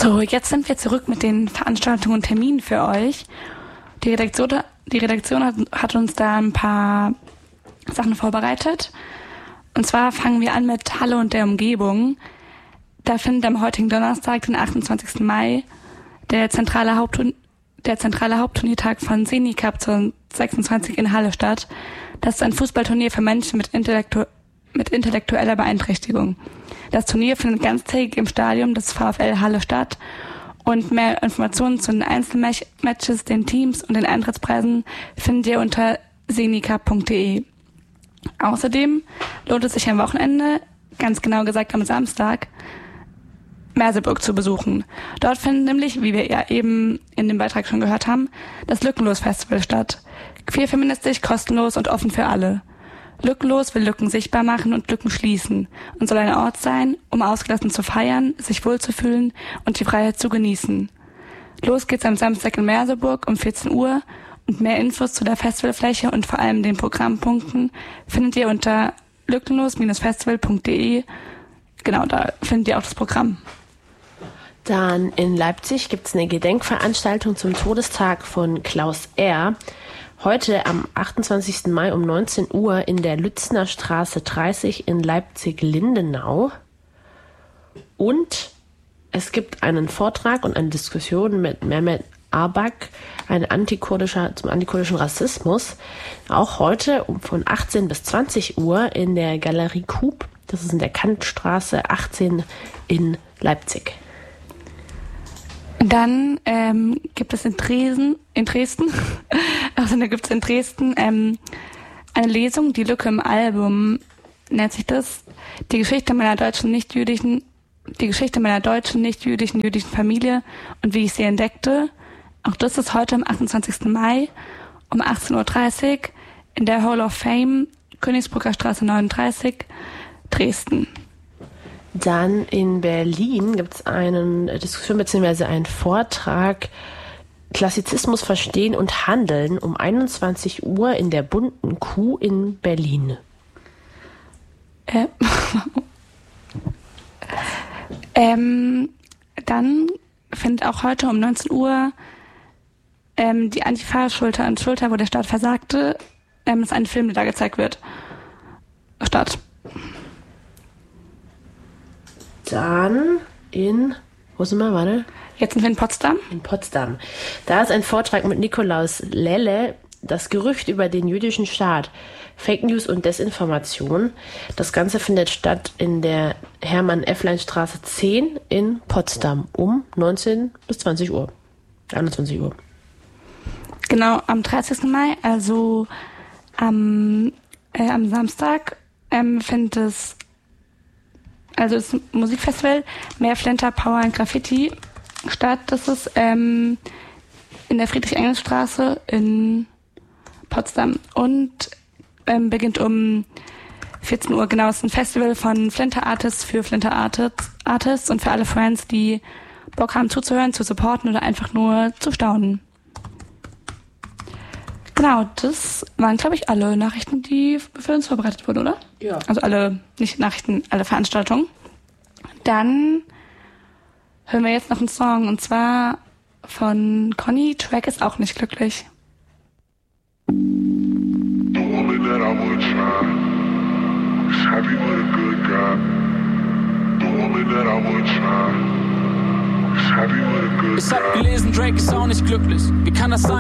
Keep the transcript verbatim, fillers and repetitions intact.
So, jetzt sind wir zurück mit den Veranstaltungen und Terminen für euch. Die Redaktion, die Redaktion hat, hat uns da ein paar Sachen vorbereitet. Und zwar fangen wir an mit Halle und der Umgebung. Da findet am heutigen Donnerstag, den achtundzwanzigsten Mai, der zentrale, Hauptturn- der zentrale Hauptturniertag von Seni Cup zweitausendsechsundzwanzig in Halle statt. Das ist ein Fußballturnier für Menschen mit, Intellektu- mit intellektueller Beeinträchtigung. Das Turnier findet ganztägig im Stadion des VfL Halle statt. Und mehr Informationen zu den Einzelmatches, den Teams und den Eintrittspreisen findet ihr unter senicap punkt de. Außerdem lohnt es sich am Wochenende, ganz genau gesagt am Samstag, Merseburg zu besuchen. Dort findet nämlich, wie wir ja eben in dem Beitrag schon gehört haben, das Lückenlos-Festival statt. Queerfeministisch, kostenlos und offen für alle. Lückenlos will Lücken sichtbar machen und Lücken schließen und soll ein Ort sein, um ausgelassen zu feiern, sich wohlzufühlen und die Freiheit zu genießen. Los geht's am Samstag in Merseburg um vierzehn Uhr und mehr Infos zu der Festivalfläche und vor allem den Programmpunkten findet ihr unter lückenlos festival punkt de. Genau, da findet ihr auch das Programm. Dann in Leipzig gibt's eine Gedenkveranstaltung zum Todestag von Klaus R. Heute am achtundzwanzigsten Mai um neunzehn Uhr in der Lützner Straße dreißig in Leipzig-Lindenau. Und es gibt einen Vortrag und eine Diskussion mit Mehmet Arbak, ein antikurdischer, zum antikurdischen Rassismus. Auch heute um von achtzehn bis zwanzig Uhr in der Galerie Coop. Das ist in der Kantstraße achtzehn in Leipzig. Dann ähm, gibt es in Dresden, in Dresden, also da gibt es in Dresden ähm, eine Lesung, die Lücke im Album nennt sich das, die Geschichte meiner deutschen nicht-jüdischen, die Geschichte meiner deutschen nicht-jüdischen jüdischen Familie und wie ich sie entdeckte. Auch das ist heute am achtundzwanzigsten Mai um achtzehn Uhr dreißig in der Hall of Fame, Königsbrücker Straße neununddreißig, Dresden. Dann in Berlin gibt es eine Diskussion bzw. einen Vortrag Klassizismus verstehen und handeln um einundzwanzig Uhr in der Bunten Kuh in Berlin. Äh, ähm, dann findet auch heute um neunzehn Uhr ähm, die Antifa Schulter an Schulter, wo der Staat versagte, ähm, ist ein Film, der da gezeigt wird, statt. Dann in, wo sind wir, warte? Jetzt sind wir in Potsdam. In Potsdam. Da ist ein Vortrag mit Nikolaus Lelle, das Gerücht über den jüdischen Staat, Fake News und Desinformation. Das Ganze findet statt in der Hermann-Efflein-Straße zehn in Potsdam um neunzehn bis zwanzig Uhr. einundzwanzig Uhr. Genau, am dreißigsten Mai, also am, äh, am Samstag, ähm, findet es Also das Musikfestival Mehr Flinter, Power and Graffiti statt. Das ist ähm, in der Friedrich-Engels-Straße in Potsdam und ähm, beginnt um vierzehn Uhr. Genau, es ist ein Festival von Flinter Artists für Flinter Artists, Artists und für alle Fans, die Bock haben zuzuhören, zu supporten oder einfach nur zu staunen. Genau, das waren, glaube ich, alle Nachrichten, die für uns vorbereitet wurden, oder? Ja. Also alle, nicht Nachrichten, alle Veranstaltungen. Dann hören wir jetzt noch einen Song, und zwar von Conny, Track ist auch nicht glücklich. The woman that I would try is happy with a good guy. The woman that I would try is happy with a good guy. Ich hab gelesen, Drake ist auch nicht glücklich. Wie kann das sein?